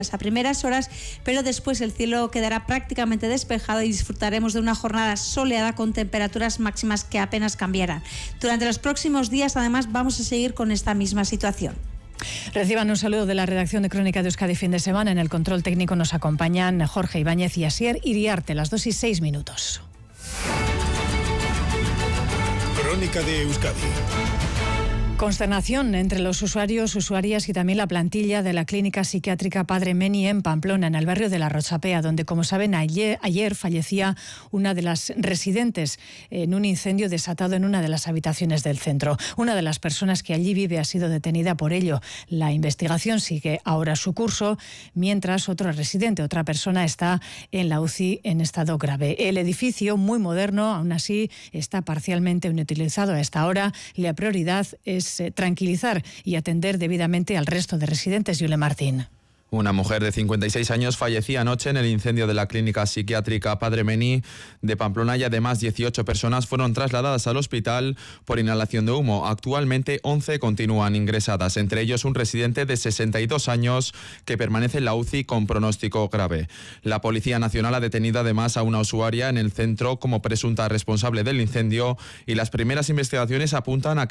a primeras horas, pero después el cielo quedará prácticamente despejado y disfrutaremos de una jornada soleada con temperaturas máximas que apenas cambiarán. Durante los próximos días, además, vamos a seguir con esta misma situación. Reciban un saludo de la redacción de Crónica de Euskadi fin de semana. En el control técnico nos acompañan Jorge Ibáñez y Asier Iriarte, las 2:06. Crónica de Euskadi. Consternación entre los usuarios, usuarias y también la plantilla de la clínica psiquiátrica Padre Meni en Pamplona, en el barrio de La Rochapea, donde, como saben, ayer fallecía una de las residentes en un incendio desatado en una de las habitaciones del centro. Una de las personas que allí vive ha sido detenida por ello. La investigación sigue ahora su curso, mientras otro residente, otra persona, está en la UCI en estado grave. El edificio, muy moderno, aún así está parcialmente inutilizado a esta hora. La prioridad es tranquilizar y atender debidamente al resto de residentes. Yule Martín. Una mujer de 56 años fallecía anoche en el incendio de la clínica psiquiátrica Padre Meni de Pamplona y además 18 personas fueron trasladadas al hospital por inhalación de humo. Actualmente 11 continúan ingresadas, entre ellos un residente de 62 años que permanece en la UCI con pronóstico grave. La Policía Nacional ha detenido además a una usuaria en el centro como presunta responsable del incendio y las primeras investigaciones apuntan a